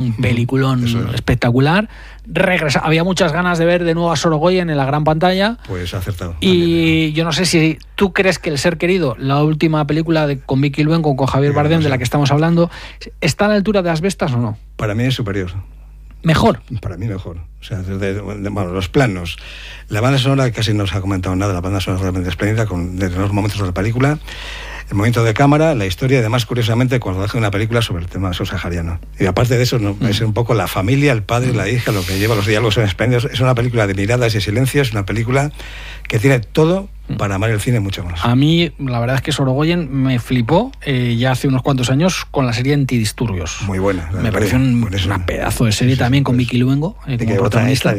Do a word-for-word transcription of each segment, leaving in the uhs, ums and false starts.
un peliculón uh-huh. espectacular. Regresa, había muchas ganas de ver de nuevo a Sorogoyen en la gran pantalla. Pues acertado. Y también. Yo no sé si tú crees que El ser querido, la última película de, con Vicky Luengo, con Javier Bardem, no sé. de la que estamos hablando, ¿está a la altura de Asbestas o no? Para mí es superior. ¿Mejor? Para mí mejor. O sea, desde, de, bueno, los planos. La banda sonora casi no se ha comentado nada. La banda sonora es realmente espléndida, con, desde los momentos de la película. El momento de cámara, la historia, y además, curiosamente, cuando deja una película sobre el tema subsahariano. Y aparte de eso, no, mm. es un poco la familia, el padre, la hija, lo que lleva los diálogos en espléndidos. Es una película de miradas y silencios, una película que tiene todo para amar el cine mucho más. A mí, la verdad es que Sorogoyen me flipó eh, ya hace unos cuantos años con la serie Antidisturbios. Muy buena. Me pareció un una pedazo de serie sí, sí, también sí, con pues, Vicky Luengo eh, como protagonista.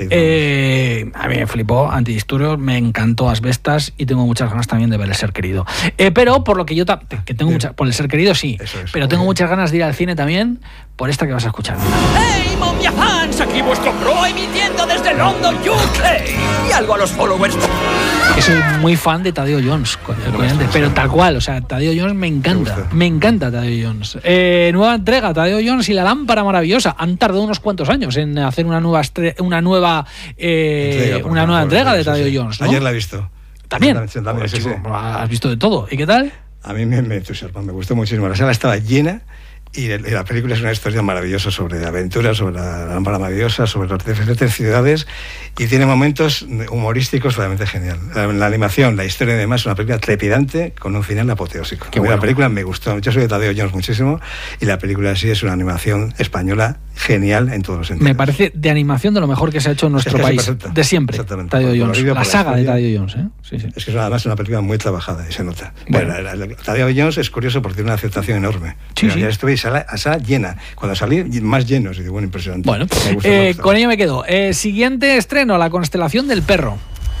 Eh, a mí me flipó Antidisturbios, me encantó Asbestas y tengo muchas ganas también de ver El ser querido. Eh, pero por lo que yo ta- que tengo mucha, por El ser querido sí, es, pero tengo muchas ganas de ir al cine también por esta que vas a escuchar. ¡Hey, momia fans! Aquí vuestro pro emitiendo desde London, U K. Y algo a los followers. Que soy muy fan de Tadeo Jones, pero tal cual, o sea, Tadeo Jones me encanta, me encanta Tadeo Jones. Eh, nueva entrega, Tadeo Jones y la lámpara maravillosa. Han tardado unos cuantos años en hacer una nueva estre- una nueva eh, entrega, una nueva entrega de Tadeo sí, Jones, ¿no? Ayer la he visto. ¿También? También, también sí, sí. Has visto de todo. ¿Y qué tal? A mí me, me entusiasmó, me gustó muchísimo. La sala estaba llena. Y la película es una historia maravillosa sobre aventuras, sobre la lámpara maravillosa, sobre las diferentes ciudades, y tiene momentos humorísticos realmente genial. La, la animación, la historia y demás, es una película trepidante con un final apoteósico. Bueno. La película me gustó, yo soy de Tadeo Jones muchísimo, y la película sí es una animación española genial en todos los sentidos. Me parece de animación de lo mejor que se ha hecho en nuestro es país, perfecta. De siempre. Exactamente. Tadeo Jones, la saga la de Tadeo Jones. ¿eh? Sí, sí. Es que es además una película muy trabajada y se nota. Bueno, bueno la, la, la, Tadeo Jones es curioso porque tiene una aceptación enorme. Sí, Mira, sí. Ya estuve sala, a sala llena. Cuando salí, más llenos. Y digo, bueno, impresionante. Bueno, me gusta, eh, me con ello me quedo. Eh, siguiente estreno, La constelación del perro.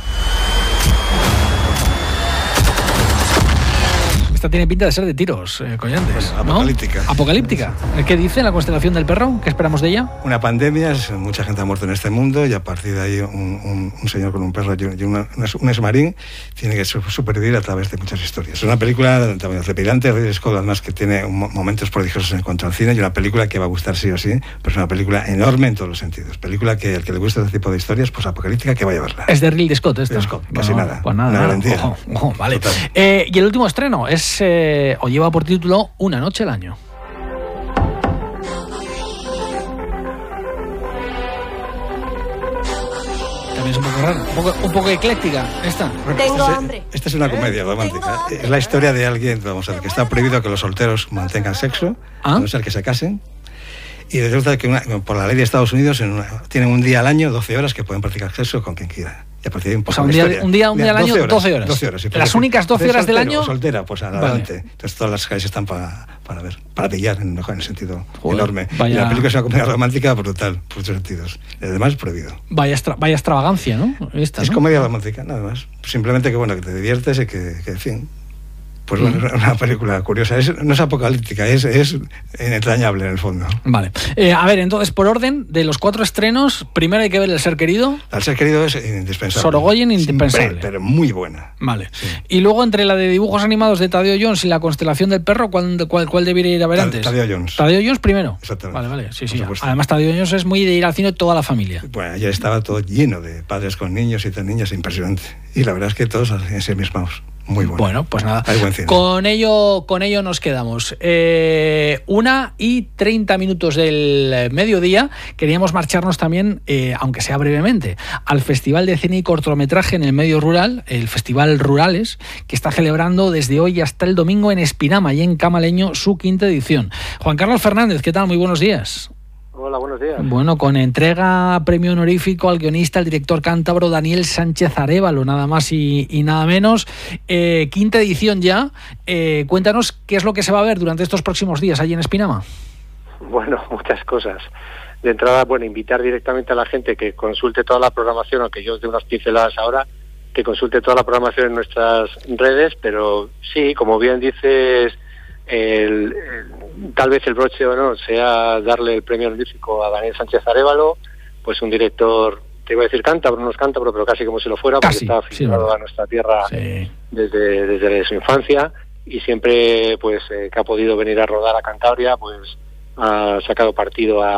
Esta tiene pinta de ser de tiros, eh, Collantes, ¿no? Apocalíptica. Apocalíptica. ¿Qué dice La constelación del perro? ¿Qué esperamos de ella? Una pandemia, mucha gente ha muerto en este mundo y a partir de ahí un, un, un señor con un perro y una, un esmarín tiene que supervivir a través de muchas historias. Es una película también trepidante, Ridley Scott, además que tiene un, momentos prodigiosos en cuanto al cine y una película que va a gustar sí o sí, pero es una película enorme en todos los sentidos. Película que al que le guste este tipo de historias, pues apocalíptica, que vaya a verla. Es de Ridley Scott, esta. Scott, casi bueno, nada. Pues nada, una nada. Ojo, ojo, vale. Eh, y el último estreno es Eh, o lleva por título Una noche al año. También es un poco raro, un poco, un poco ecléctica esta. Tengo esta, hambre. Es, esta es una comedia ¿Eh? romántica. Es la historia de alguien, vamos a ver, que está prohibido que los solteros mantengan sexo, ¿Ah? a no ser que se casen. Y resulta que una, por la ley de Estados Unidos en una, tienen un día al año, doce horas, que pueden practicar sexo con quien quiera. Y a partir de un poco o sea, un día, un día, un día al año, doce horas. doce horas. doce horas sí, Las únicas doce horas soltero, del año. Soltera, pues adelante. Vale. Entonces todas las calles están para, para ver, para pillar en, en el sentido Joder, enorme. Vaya... Y la película es una comedia romántica brutal, por muchos sentidos. Y además prohibido. Vaya, extra, vaya extravagancia, ¿no? Esta, es ¿no? comedia romántica, nada más. Simplemente que bueno, que te diviertes y que, que en fin. Pues bueno, es una película curiosa. Es, no es apocalíptica, es, es entrañable en el fondo. Vale. Eh, a ver, entonces, por orden de los cuatro estrenos, primero hay que ver El ser querido. El ser querido es indispensable. Sorogoyen, indispensable. Siempre, pero muy buena. Vale. Sí. Y luego, entre la de dibujos animados de Tadeo Jones y La constelación del perro, ¿cuál, cuál, cuál debería ir a ver antes? Tadeo Jones. Tadeo Jones primero. Exactamente. Vale, vale. Sí, sí. Además, Tadeo Jones es muy de ir al cine toda la familia. Bueno, ayer estaba todo lleno de padres con niños y de niñas, impresionante. Y la verdad es que todos ensimismados. Muy bueno. Bueno, pues nada. Hay buen cine. Con ello, con ello nos quedamos. Eh, una y treinta minutos del mediodía. Queríamos marcharnos también, eh, aunque sea brevemente, al Festival de Cine y Cortometraje en el Medio Rural, el Festival Rurales, que está celebrando desde hoy hasta el domingo en Espinama y en Camaleño su quinta edición. Juan Carlos Fernández, ¿qué tal? Muy buenos días. Hola, buenos días. Bueno, con entrega premio honorífico al guionista, el director cántabro Daniel Sánchez Arévalo, nada más y, y nada menos. Eh, quinta edición ya. Eh, cuéntanos qué es lo que se va a ver durante estos próximos días allí en Espinama. Bueno, muchas cosas. De entrada, bueno, invitar directamente a la gente que consulte toda la programación, aunque yo os dé unas pinceladas ahora, que consulte toda la programación en nuestras redes, pero sí, como bien dices... El, el, tal vez el broche de honor sea darle el premio honorífico a Daniel Sánchez Arévalo, pues un director, te iba a decir cántabro, no es cántabro, pero casi como si lo fuera, casi, porque está aficionado sí, a nuestra tierra sí. desde, desde su infancia, y siempre pues eh, que ha podido venir a rodar a Cantabria, pues ha sacado partido a,